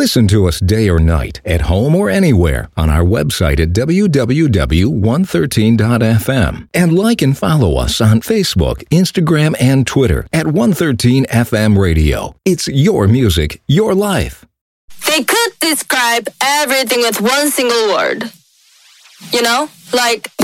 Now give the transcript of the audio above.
Listen to us day or night, at home or anywhere, on our website at www.113.fm. And like and follow us on Facebook, Instagram, and Twitter at 113FM Radio. It's your music, your life. They could describe everything with one single word. You know? Like...